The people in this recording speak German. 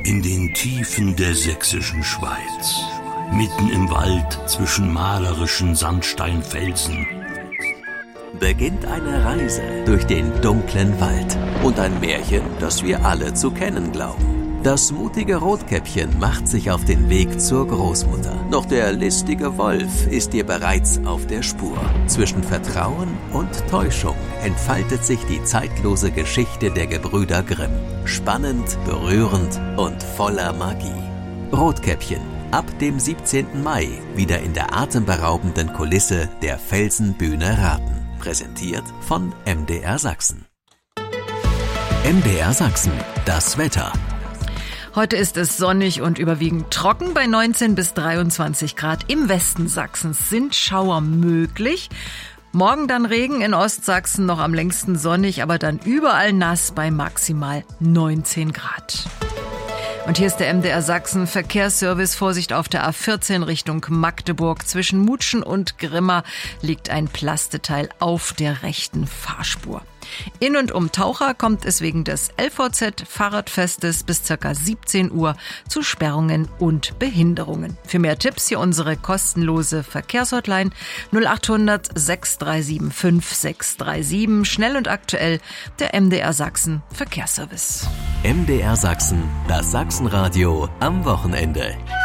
In den Tiefen der sächsischen Schweiz, mitten im Wald zwischen malerischen Sandsteinfelsen, beginnt eine Reise durch den dunklen Wald und ein Märchen, das wir alle zu kennen glauben. Das mutige Rotkäppchen macht sich auf den Weg zur Großmutter. Doch der listige Wolf ist ihr bereits auf der Spur. Zwischen Vertrauen und Täuschung entfaltet sich die zeitlose Geschichte der Gebrüder Grimm. Spannend, berührend und voller Magie. Rotkäppchen, ab dem 17. Mai wieder in der atemberaubenden Kulisse der Felsenbühne Rathen. Präsentiert von MDR Sachsen. MDR Sachsen, das Wetter. Heute ist es sonnig und überwiegend trocken bei 19 bis 23 Grad. Im Westen Sachsens sind Schauer möglich. Morgen dann Regen, in Ostsachsen noch am längsten sonnig, aber dann überall nass bei maximal 19 Grad. Und hier ist der MDR Sachsen Verkehrsservice. Vorsicht auf der A14 Richtung Magdeburg. Zwischen Mutschen und Grimma liegt ein Plasteteil auf der rechten Fahrspur. In und um Taucher kommt es wegen des LVZ-Fahrradfestes bis ca. 17 Uhr zu Sperrungen und Behinderungen. Für mehr Tipps hier unsere kostenlose Verkehrshotline 0800 637 5637. Schnell und aktuell der MDR Sachsen Verkehrsservice. MDR Sachsen, das Sachsenradio am Wochenende.